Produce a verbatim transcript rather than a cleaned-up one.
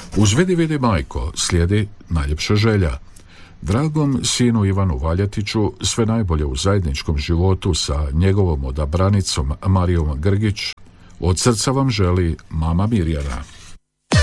Uz vidi vidi majko slijedi najljepša želja. Dragom sinu Ivanu Valjetiću sve najbolje u zajedničkom životu sa njegovom odabranicom Marijom Grgić od srca vam želi mama Mirjana.